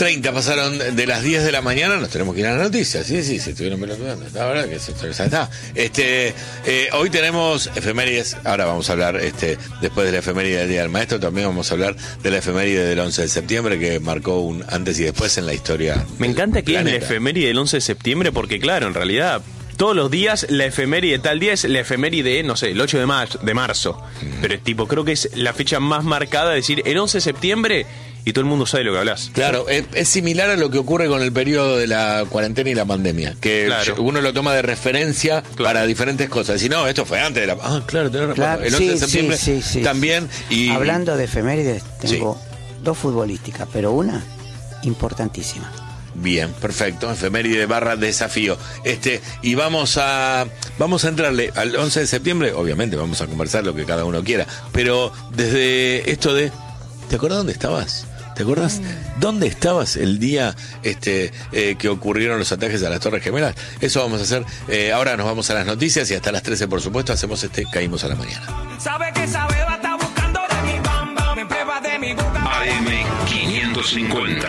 30 pasaron de las 10 de la mañana, nos tenemos que ir a las noticias. Sí, se estuvieron pelotudando. La verdad que ya está. Hoy tenemos efemérides, ahora vamos a hablar, después de la efeméride del Día del Maestro, también vamos a hablar de la efeméride del 11 de septiembre, que marcó un antes y después en la historia. Me encanta que es la efeméride del 11 de septiembre, porque claro, en realidad todos los días la efeméride tal día es la efeméride, no sé, el 8 de marzo. Pero es tipo, creo que es la fecha más marcada, decir, el 11 de septiembre y todo el mundo sabe lo que hablas. Claro, es similar a lo que ocurre con el periodo de la cuarentena y la pandemia, que uno lo toma de referencia para diferentes cosas. Si no, esto fue antes de la... Ah, claro, tenés razón. El 11 de septiembre también. Y hablando de efemérides, tengo dos futbolísticas, pero una importantísima. Bien, perfecto, efeméride / desafío. Y vamos a entrarle al 11 de septiembre, obviamente vamos a conversar lo que cada uno quiera, pero desde esto de, ¿te acuerdas dónde estabas? ¿Te acuerdas dónde estabas el día que ocurrieron los ataques a las Torres Gemelas? Eso vamos a hacer. Ahora nos vamos a las noticias y hasta las 13, por supuesto, hacemos Caímos a la Mañana. Sabe que sabe, va a estar buscando de mi bamba, me prueba de mi boca. AM550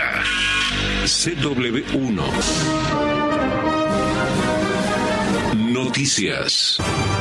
CW1 Noticias.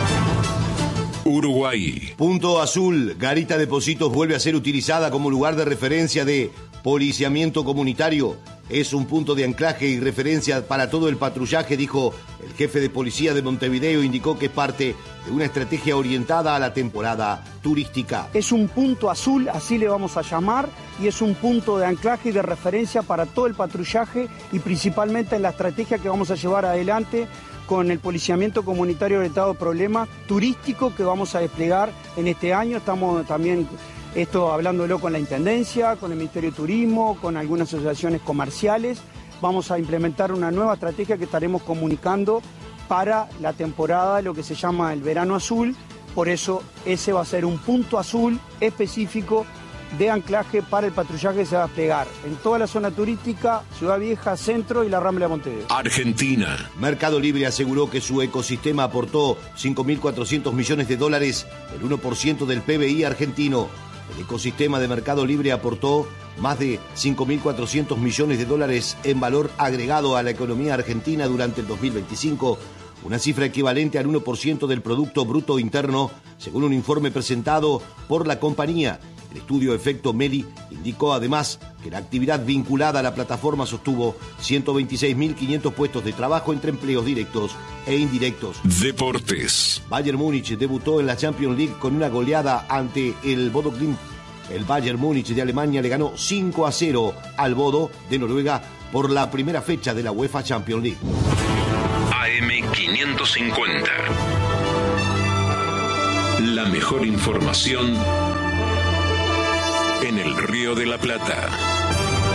Uruguay. Punto Azul. Garita de Pocitos vuelve a ser utilizada como lugar de referencia de policiamiento comunitario. Es un punto de anclaje y referencia para todo el patrullaje, dijo el jefe de policía de Montevideo. Indicó que es parte de una estrategia orientada a la temporada turística. Es un punto azul, así le vamos a llamar, y es un punto de anclaje y de referencia para todo el patrullaje y principalmente en la estrategia que vamos a llevar adelante con el policiamiento comunitario orientado a problemas turísticos que vamos a desplegar en este año. Estamos también hablándolo con la Intendencia, con el Ministerio de Turismo, con algunas asociaciones comerciales. Vamos a implementar una nueva estrategia que estaremos comunicando para la temporada, lo que se llama el verano azul. Por eso ese va a ser un punto azul específico de anclaje para el patrullaje que se va a desplegar en toda la zona turística, Ciudad Vieja, Centro y la Rambla de Montevideo. Argentina. Mercado Libre aseguró que su ecosistema aportó $5.400 millones, el 1% del PBI argentino. El ecosistema de Mercado Libre aportó más de $5.400 millones en valor agregado a la economía argentina durante el 2025, una cifra equivalente al 1% del Producto Bruto Interno, según un informe presentado por la compañía. El estudio Efecto Meli indicó además que la actividad vinculada a la plataforma sostuvo 126.500 puestos de trabajo entre empleos directos e indirectos. Deportes. Bayern Múnich debutó en la Champions League con una goleada ante el Bodo Glimt. El Bayern Múnich de Alemania le ganó 5-0 al Bodo de Noruega por la primera fecha de la UEFA Champions League. AM550. La mejor información en el Río de la Plata.